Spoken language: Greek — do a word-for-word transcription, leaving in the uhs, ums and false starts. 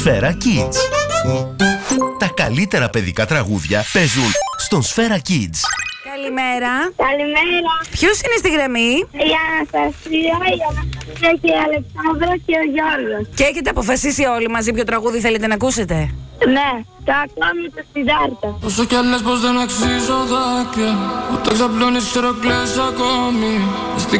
Σφαίρα Kids. Τα καλύτερα παιδικά τραγούδια παίζουν στον Σφαίρα Kids. Καλημέρα. Καλημέρα. Ποιος είναι στη γραμμή? Η Αναστασία, η Αναστασία και η Αλεξάνδρα και ο Γιώργος. Και έχετε αποφασίσει όλοι μαζί ποιο τραγούδι θέλετε να ακούσετε? Ναι, το ακόμη το Σιδάρτα. Όσο κι αν λες πως δεν αξίζω δάκρυα, ούτε ξαπλώνεις ξέρω κλαις ακόμη. Στην